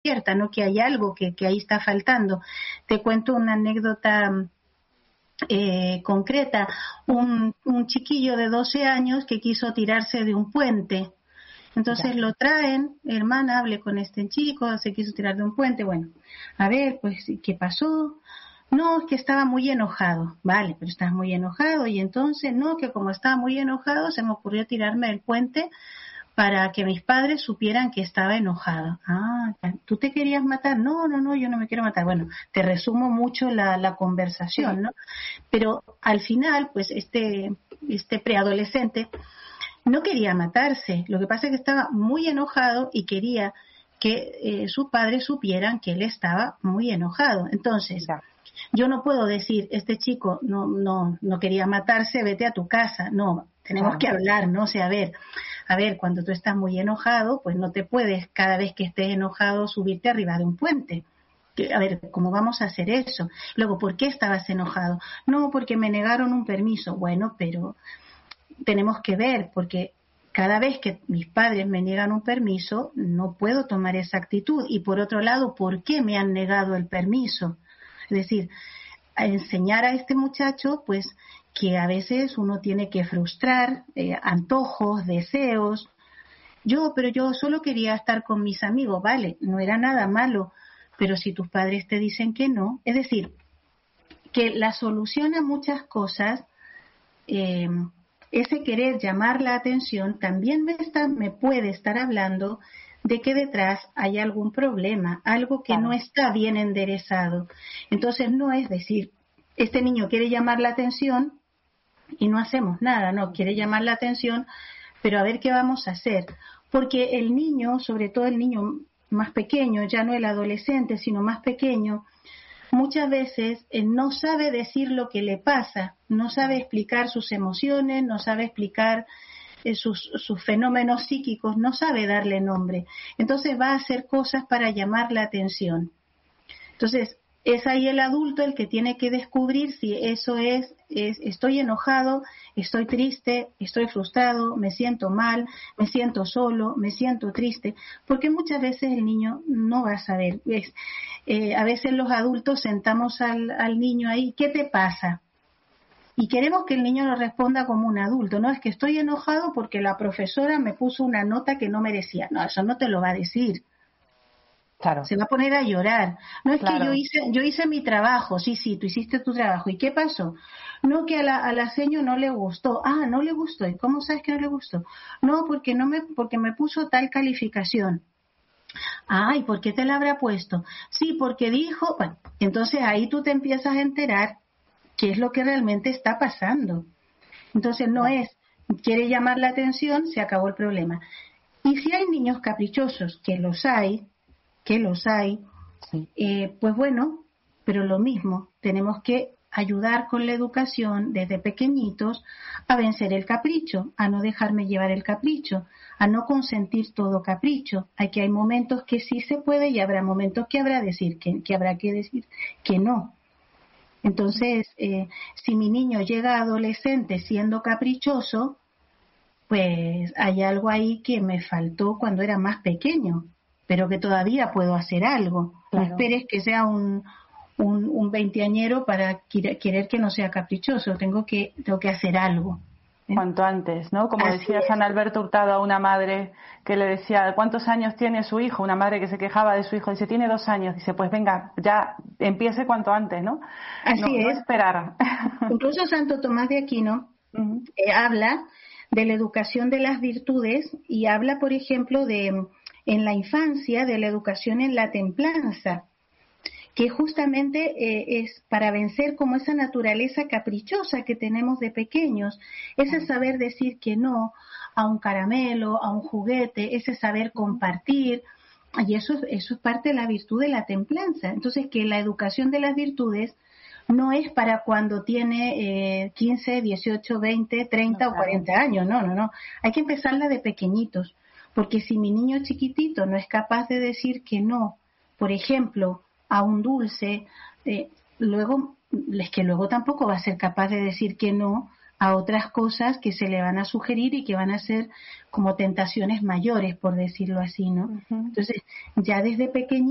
despierta, ¿no? Que hay algo que ahí está faltando. Te cuento una anécdota concreta. Un chiquillo de 12 años que quiso tirarse de un puente. Entonces lo traen, hermana, hable con este chico, se quiso tirar de un puente. Bueno, a ver, pues, ¿qué pasó? No, es que estaba muy enojado. Vale, pero estás muy enojado. Y entonces, no, que como estaba muy enojado, se me ocurrió tirarme del puente para que mis padres supieran que estaba enojado. Ah, ¿tú te querías matar? No, no, no, yo no me quiero matar. Bueno, te resumo mucho la conversación, ¿no? Pero al final, pues este preadolescente no quería matarse. Lo que pasa es que estaba muy enojado y quería que sus padres supieran que él estaba muy enojado. Entonces, yo no puedo decir, este chico no quería matarse, vete a tu casa. No, tenemos que hablar, ¿no? O sea, a ver, cuando tú estás muy enojado, pues no te puedes, cada vez que estés enojado, subirte arriba de un puente. A ver, ¿cómo vamos a hacer eso? Luego, ¿por qué estabas enojado? No, porque me negaron un permiso. Bueno, pero tenemos que ver, porque cada vez que mis padres me niegan un permiso, no puedo tomar esa actitud. Y por otro lado, ¿por qué me han negado el permiso? Es decir, a enseñar a este muchacho, pues, que a veces uno tiene que frustrar antojos, deseos. Pero yo solo quería estar con mis amigos, vale, no era nada malo, pero si tus padres te dicen que no, es decir, que la solución a muchas cosas, ese querer llamar la atención, también me puede estar hablando de que detrás hay algún problema, algo que no está bien enderezado. Entonces no es decir, este niño quiere llamar la atención y no hacemos nada, no, quiere llamar la atención, pero a ver qué vamos a hacer. Porque el niño, sobre todo el niño más pequeño, ya no el adolescente, sino más pequeño, muchas veces no sabe decir lo que le pasa, no sabe explicar sus emociones, no sabe explicar sus fenómenos psíquicos, no sabe darle nombre. Entonces va a hacer cosas para llamar la atención. Entonces es ahí el adulto el que tiene que descubrir si eso es estoy enojado, estoy triste, estoy frustrado, me siento mal, me siento solo, me siento triste, porque muchas veces el niño no va a saber. A veces los adultos sentamos al niño ahí, ¿qué te pasa? Y queremos que el niño nos responda como un adulto, no es que estoy enojado porque la profesora me puso una nota que no merecía. No, eso no te lo va a decir. Claro. Se va a poner a llorar. No es que yo hice mi trabajo, sí, tú hiciste tu trabajo. ¿Y qué pasó? No, que a la seño no le gustó. Ah, no le gustó. ¿Y cómo sabes que no le gustó? No, porque me puso tal calificación. Ah, ¿y por qué te la habrá puesto? Sí, porque dijo, bueno, entonces ahí tú te empiezas a enterar qué es lo que realmente está pasando. Entonces no es, quiere llamar la atención, se acabó el problema. Y si hay niños caprichosos, que los hay, pues bueno, pero lo mismo, tenemos que ayudar con la educación desde pequeñitos a vencer el capricho, a no dejarme llevar el capricho, a no consentir todo capricho. Hay momentos que sí se puede y habrá momentos que habrá que decir que no. Entonces, si mi niño llega a adolescente siendo caprichoso, pues hay algo ahí que me faltó cuando era más pequeño, pero que todavía puedo hacer algo. Claro. No esperes que sea un veinteañero para querer que no sea caprichoso. Tengo que hacer algo. Cuanto antes, ¿no? Como decía San Alberto Hurtado a una madre que le decía, ¿cuántos años tiene su hijo? Una madre que se quejaba de su hijo, dice, tiene 2 años. Dice, pues venga, ya empiece cuanto antes, ¿no? Así es. No esperar. Incluso Santo Tomás de Aquino habla de la educación de las virtudes y habla, por ejemplo, en la infancia, de la educación en la templanza, que justamente es para vencer como esa naturaleza caprichosa que tenemos de pequeños, ese saber decir que no a un caramelo, a un juguete, ese saber compartir, y eso es parte de la virtud de la templanza. Entonces, que la educación de las virtudes no es para cuando tiene 15, 18, 20, 30 o 40 años, no. Hay que empezarla de pequeñitos, porque si mi niño chiquitito no es capaz de decir que no, por ejemplo, a un dulce, luego tampoco va a ser capaz de decir que no a otras cosas que se le van a sugerir y que van a ser como tentaciones mayores, por decirlo así, ¿no? Entonces, ya desde pequeñito